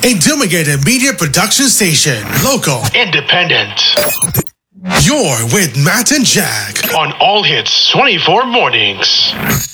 A Dumigated Media Production Station. Local. Independent. You're with Matt and Jack On All Hits 24 Mornings.